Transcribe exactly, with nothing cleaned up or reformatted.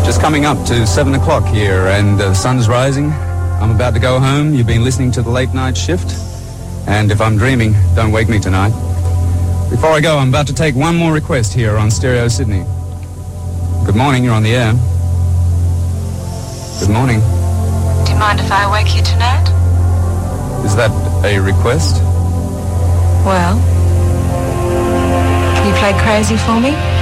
Just coming up to seven o'clock here, and uh, the sun's rising. I'm about to go home. You've been listening to the late night shift. And if I'm dreaming, don't wake me tonight. Before I go, I'm about to take one more request here on Stereo Sydney. Good morning, you're on the air. Good morning. Do you mind if I wake you tonight? Is that a request? Well, can you play Crazy for me?